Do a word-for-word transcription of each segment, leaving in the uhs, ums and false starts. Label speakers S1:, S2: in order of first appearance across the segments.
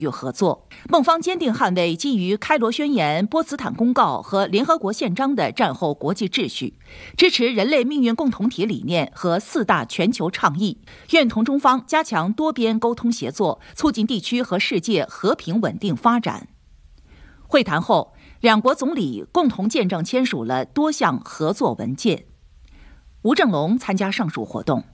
S1: 与合作。孟方坚定捍卫基于开罗宣言、波茨坦公告和联合国宪章的战后国际秩序，支持人类命运共同体理念和四大全球倡议，愿同中方加强多边沟通协作，促进地区和世界和平稳定发展。会谈后，两国总理共同见证签署了多项合作文件。吴正龙参加上述活动。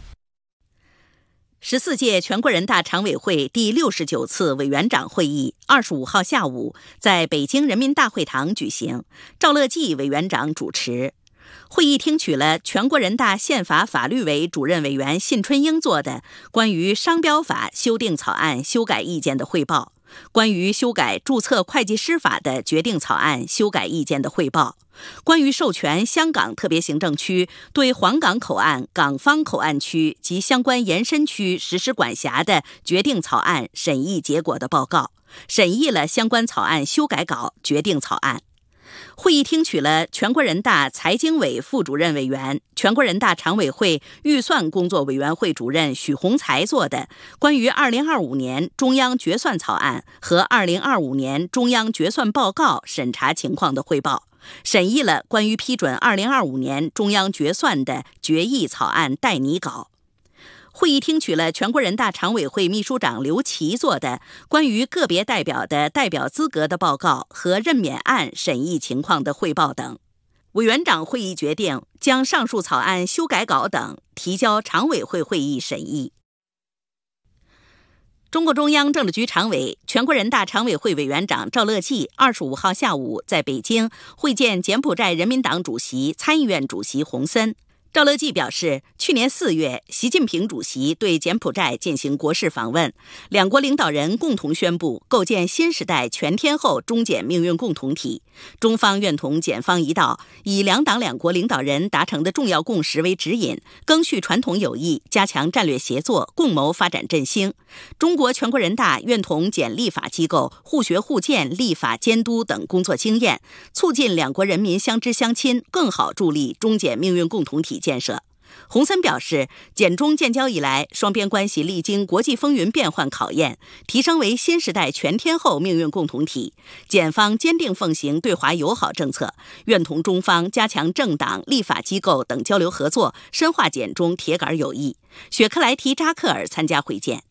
S2: 十四届全国人大常委会第六十九次委员长会议二十五号下午在北京人民大会堂举行，赵乐际委员长主持。会议听取了全国人大宪法法律委主任委员信春英做的关于商标法修订草案修改意见的汇报，关于修改注册会计师法的决定草案修改意见的汇报，关于授权香港特别行政区对黄港口岸、港方口岸区及相关延伸区实施管辖的决定草案审议结果的报告，审议了相关草案修改稿、决定草案。会议听取了全国人大财经委副主任委员、全国人大常委会预算工作委员会主任许宏才做的关于二零二五年中央决算草案和二零二五年中央决算报告审查情况的汇报，审议了关于批准二零二五年中央决算的决议草案待拟稿。会议听取了全国人大常委会秘书长刘琦做的关于个别代表的代表资格的报告和任免案审议情况的汇报等。委员长会议决定将上述草案修改稿等提交常委会会议审议。中共中央政治局常委、全国人大常委会委员长赵乐际二十五号下午在北京会见柬埔寨人民党主席、参议院主席洪森。赵乐际表示，去年四月，习近平主席对柬埔寨进行国事访问，两国领导人共同宣布构建新时代全天候中柬命运共同体。中方愿同柬方一道，以两党两国领导人达成的重要共识为指引，赓续传统友谊，加强战略协作，共谋发展振兴。中国全国人大愿同柬立法机构互学互鉴立法监督等工作经验，促进两国人民相知相亲，更好助力中柬命运共同体建设。洪森表示，柬中建交以来，双边关系历经国际风云变幻考验，提升为新时代全天候命运共同体。柬方坚定奉行对华友好政策，愿同中方加强政党、立法机构等交流合作，深化柬中铁杆友谊。雪克莱提扎克尔参加会见。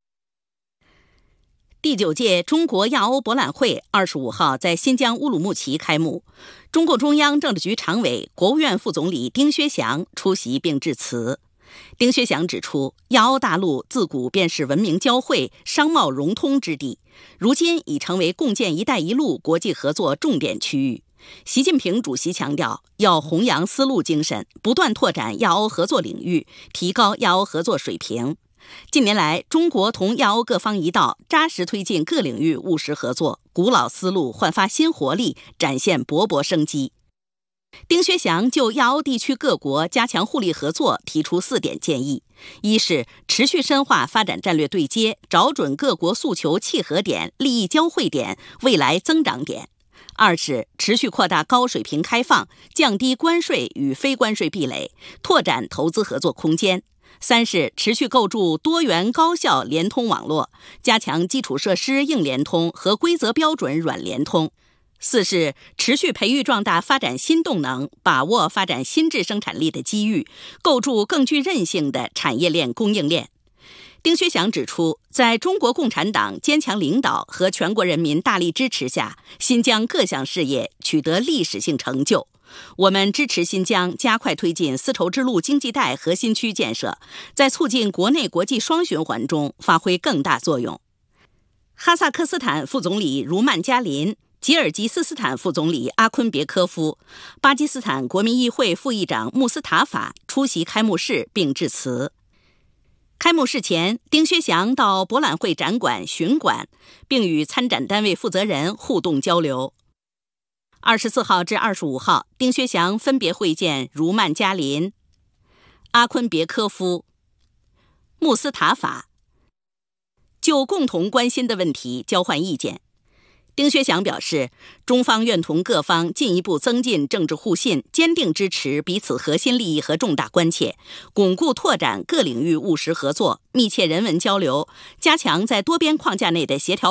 S2: 第九届中国亚欧博览会二十五号在新疆乌鲁木齐开幕，中共中央政治局常委、国务院副总理丁薛祥出席并致辞。丁薛祥指出，亚欧大陆自古便是文明交汇、商贸融通之地，如今已成为共建“一带一路”国际合作重点区域。习近平主席强调，要弘扬丝路精神，不断拓展亚欧合作领域，提高亚欧合作水平。近年来，中国同亚欧各方一道，扎实推进各领域务实合作，古老思路焕发新活力，展现勃勃生机。丁薛祥就亚欧地区各国加强互利合作提出四点建议：一是持续深化发展战略对接，找准各国诉求契合点、利益交汇点、未来增长点；二是持续扩大高水平开放，降低关税与非关税壁垒，拓展投资合作空间；三是持续构筑多元高效联通网络，加强基础设施硬联通和规则标准软联通；四是持续培育壮大发展新动能，把握发展新质生产力的机遇，构筑更具韧性的产业链供应链。丁薛祥指出，在中国共产党坚强领导和全国人民大力支持下，新疆各项事业取得历史性成就。我们支持新疆加快推进丝绸之路经济带核心区建设，在促进国内国际双循环中发挥更大作用。哈萨克斯坦副总理茹曼加林、吉尔吉斯斯坦副总理阿昆别科夫、巴基斯坦国民议会副议长穆斯塔法出席开幕式并致辞。开幕式前，丁薛祥到博览会展馆巡馆，并与参展单位负责人互动交流。二十四号至二十五号，丁薛祥分别会见茹曼加林、阿昆别科夫、穆斯塔法，就共同关心的问题交换意见。丁薛祥表示，中方愿同各方进一步增进政治互信，坚定支持彼此核心利益和重大关切，巩固拓展各领域务实合作，密切人文交流，加强在多边框架内的协调